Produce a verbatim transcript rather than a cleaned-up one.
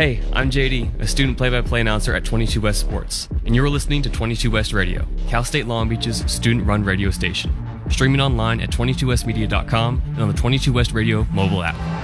Hey, I'm J D, a student play-by-play announcer at twenty-two West Sports, and you're listening to twenty-two West Radio, Cal State Long Beach's student-run radio station. Streaming online at twenty-two west media dot com and on the twenty-two West Radio mobile app.